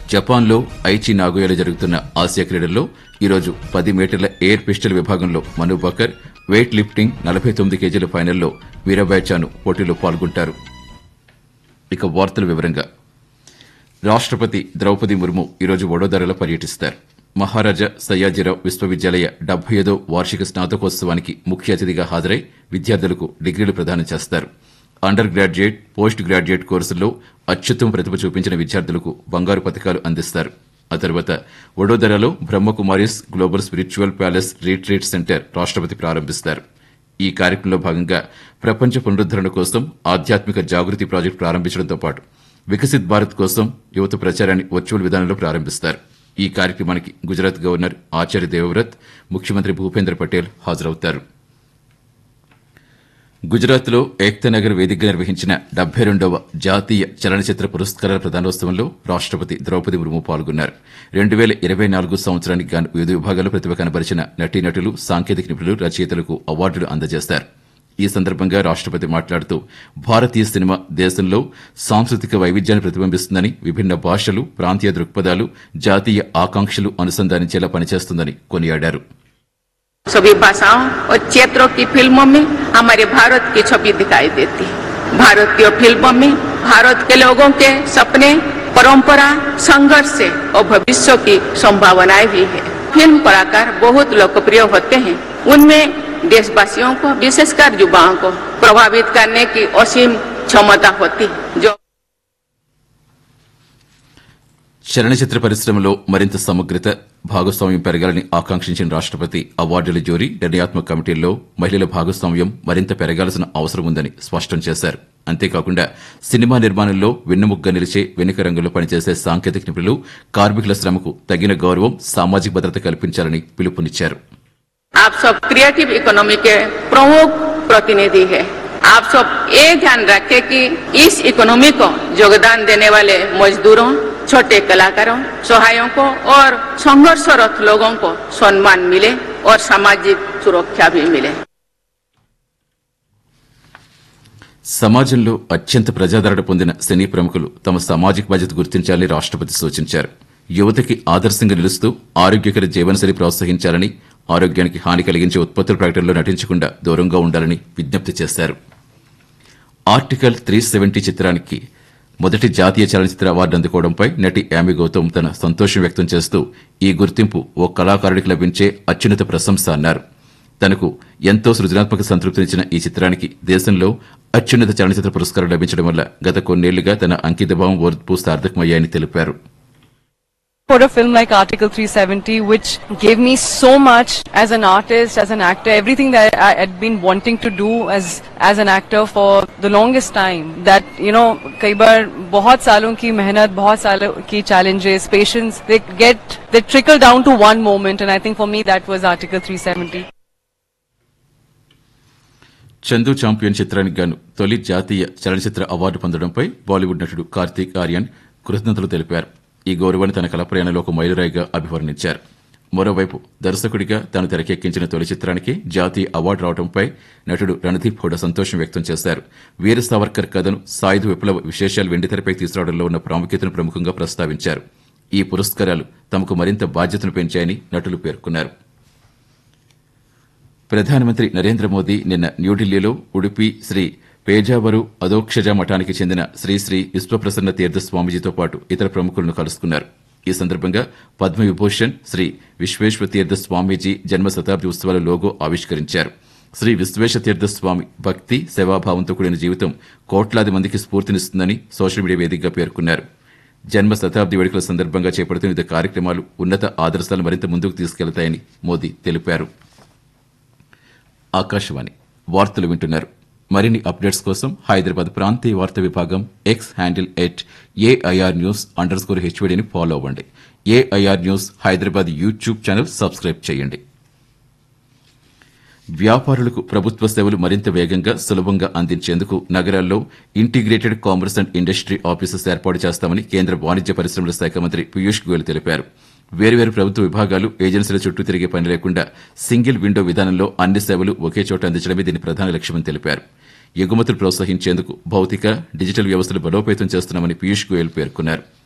జపాన్లో ఐచి నాగోయాలో జరుగుతున్న ఆసియా క్రీడల్లో ఈరోజు 10 మీటర్ల ఎయిర్ పిస్టల్ విభాగంలో మను బకర్, వెయిట్ లిఫ్టింగ్ 49 కేజీల ఫైనల్లో వీరబాయ్ చాను పోటీలో పాల్గొంటారు. ఇక వార్తల వివరంగా రాష్టపతి ద్రౌపది ముర్ము ఈరోజు వడోదరలో పర్యటిస్తారు. మహారాజా సయ్యాజీరావు విశ్వవిద్యాలయ 75వ వార్షిక స్నాతకోత్సవానికి ముఖ్య అతిథిగా హాజరై విద్యార్థులకు డిగ్రీలు ప్రదానం చేస్తారు. అండర్ గ్రాడ్యుయేట్, పోస్ట్ గ్రాడ్యుయేట్ కోర్సుల్లో అత్యుత్తమ ప్రతిభ చూపించిన విద్యార్థులకు బంగారు పతకాలు అందిస్తారు. ఆ తర్వాత వడోదరలో Brahma Kumaris global spiritual palace retreat centre రాష్టపతి ప్రారంభిస్తారు. ఈ కార్యక్రమంలో భాగంగా ప్రపంచ పునరుద్దరణ కోసం ఆధ్యాత్మిక జాగృతి ప్రాజెక్టు ప్రారంభించడంతో పాటు వికసిత్ భారత్ కోసం యువత ప్రచారాన్ని వర్చువల్ విధానంలో ప్రారంభిస్తారు. ఈ కార్యక్రమానికి గుజరాత్ గవర్నర్ ఆచార్య దేవవ్రత్, ముఖ్యమంత్రి భూపేంద్ర పటేల్ హాజరవుతారు. గుజరాత్లో ఏక్తానగర్ వేదికగా నిర్వహించిన 72వ జాతీయ చలనచిత్ర పురస్కారాల ప్రదానోత్సవంలో రాష్టపతి ద్రౌపది ముర్ము పాల్గొన్నారు. 2024 సంవత్సరానికి గాను వివిధ విభాగాల్లో ప్రతిభ కనబరిచిన నటీనటులు, సాంకేతిక నిపుణులు, రచయితలకు అవార్డులు అందజేస్తారు. ఈ సందర్భంగా రాష్టపతి మాట్లాడుతూ భారతీయ సినిమా దేశంలో సాంస్కృతిక వైవిధ్యాన్ని ప్రతిబింబిస్తుందని, విభిన్న భాషలు, ప్రాంతీయ దృక్పథాలు, జాతీయ ఆకాంక్షలు అనుసంధానించేలా పనిచేస్తుందని కొనియాడారు. सभी भाषाओं और क्षेत्रों की फिल्मों में हमारे भारत की छवि दिखाई देती है. भारतीय फिल्मों में भारत के लोगों के सपने, परंपरा, संघर्ष से और भविष्य की संभावनाएं भी है. फिल्म कलाकार बहुत लोकप्रिय होते हैं. उनमें देशवासियों को, विशेषकर युवाओं को प्रभावित करने की असीम क्षमता होती है. जो చలనచిత్ర పరిశ్రమలో మరింత సమగ్రత, భాగస్వామ్యం పెరగాలని ఆకాంక్షించిన రాష్టపతి అవార్డుల జ్యూరీ నిర్ణయాత్మక కమిటీల్లో మహిళల భాగస్వామ్యం మరింత పెరగాల్సిన అవసరం ఉందని స్పష్టం చేశారు. అంతేకాకుండా సినిమా నిర్మాణంలో వెన్నెముకగా నిలిచే వెనుక రంగంలో పనిచేసే సాంకేతిక నిపుణులు, కార్మికుల శ్రమకు తగిన గౌరవం, సామాజిక భద్రత కల్పించాలని పిలుపునిచ్చారు. आप सब क्रिएटिव इकोनॉमी के प्रमुख प्रतिनिधि है. आप सब ये ध्यान रखें कि इस इकोनॉमी को योगदान देने वाले मजदूरों, छोटे कलाकारों, सहायकों और संघर्षरत लोगों को सम्मान मिले और सामाजिक सुरक्षा भी मिले. సమాజంలో అత్యంత ప్రజాదరణ పొందిన సినీ ప్రముఖులు తమ సామాజిక బాధ్యత గుర్తించాలని రాష్టపతి సూచించారు. యువతకి ఆదర్శంగా నిలుస్తూ ఆరోగ్యకర జీవనశైలి ప్రోత్సహించాలని, ఆరోగ్యానికి హాని కలిగించే ఉత్పత్తుల ప్రకటనలో నటించకుండా దూరంగా ఉండాలని విజ్ఞప్తి చేశారు. ఆర్టికల్ 370 చిత్రానికి మొదటి జాతీయ చలనచిత్ర అవార్డు అందుకోవడంపై నటి యామి గౌతమ్ తన సంతోషం వ్యక్తం చేస్తూ ఈ గుర్తింపు ఓ కళాకారుడికి లభించే అత్యున్నత ప్రశంస అన్నారు. తనకు ఎంతో సృజనాత్మక సంతృప్తినిచ్చిన ఈ చిత్రానికి దేశంలో అత్యున్నత చలనచిత్ర పురస్కారం లభించడం వల్ల గత కొన్నేళ్లుగా తన అంకితభావం, ఓర్పు సార్థకమయ్యాయని తెలిపారు. For a film like Article 370, which gave me so much as an artist, as an actor, everything that I had been wanting to do as an actor for the longest time. That, you know, कई बार बहुत सालों की मेहनत, बहुत सालों की challenges, patience, they trickle down to one moment, and I think for me that was Article 370. Chandu champion చిత్రానికి గాను తొలి జాతీయ చలనచిత్ర అవార్డు పొందడంపై బాలీవుడ్ నటుడు కార్తీక్ ఆర్యన్ కృతజ్ఞతలు తెలిపారు. ఈ గౌరవాన్ని తన కళ ప్రయాణంలో ఒక మైలురాయిగా అభివర్ణించారు. మరోవైపు దర్శకుడిగా తాను తెరకెక్కించిన తొలి చిత్రానికి జాతీయ అవార్డు రావడంపై నటుడు రణదీప్ హూడా సంతోషం వ్యక్తం చేశారు. వీర సావర్కర్ కథను, సాయుధ విప్లవ విశేషాలు వెండితెరపై తీసుకురావడంలో ఉన్న ప్రాముఖ్యతను ప్రముఖంగా ప్రస్తావించారు. ఈ పురస్కారాలు తమకు మరింత బాధ్యతను పెంచాయని నటులు పేర్కొన్నారు. ప్రధానమంత్రి నరేంద్ర మోదీ నిన్న న్యూఢిల్లీలో ఉడుపి శ్రీ పేజావరు అధోక్షజ మఠానికి చెందిన శ్రీ విశ్వప్రసన్న తీర్థ స్వామీజీతో పాటు ఇతర ప్రముఖులను కలుసుకున్నారు. ఈ సందర్భంగా పద్మవిభూషణ్ శ్రీ విశ్వేశ్వర తీర్థ స్వామీజీ జన్మ శతాబ్ది ఉత్సవాల లోగో ఆవిష్కరించారు. శ్రీ విశ్వేశ్వర తీర్థ స్వామి భక్తి, సేవాభావంతో కూడిన జీవితం కోట్లాది మందికి స్ఫూర్తినిస్తుందని సోషల్ మీడియా వేదికగా పేర్కొన్నారు. జన్మ శతాబ్ది వేడుకల సందర్భంగా చేపడుతున్న వివిధ కార్యక్రమాలు ఉన్నత ఆదర్శాలు మరింత ముందుకు తీసుకెళ్తాయని మోదీ తెలిపారు. ఆకాశవాణి వార్తలు వింటున్నారు. మరిన్ని అప్డేట్స్ కోసం హైదరాబాద్ ప్రాంతీయ వార్తా విభాగం ఎక్స్ హ్యాండిల్ @AIR_News_HVDని ఫాలో అవ్వండి. AIR news Hyderabad YouTube channel subscribe చేయండి. వ్యాపారులకు ప్రభుత్వ సేవలు మరింత వేగంగా, సులభంగా అందించేందుకు నగరాల్లో integrated commerce and industry offices ఏర్పాటు చేస్తామని కేంద్ర వాణిజ్య పరిశ్రమల శాఖ మంత్రి పీయూష్ గోయల్ తెలిపారు. వేర్వేరు ప్రభుత్వ విభాగాలు, ఏజెన్సీల చుట్టూ తిరిగే పని లేకుండా సింగిల్ విండో విధానంలో అన్ని సేవలు ఒకే చోట అందించడమే దీని ప్రధాన లక్ష్యమని తెలిపారు. ఎగుమతులు ప్రోత్సహించేందుకు భౌతిక, డిజిటల్ వ్యవస్థలు బలోపేతం చేస్తున్నామని పీయూష్ గోయల్ పేర్కొన్నారు.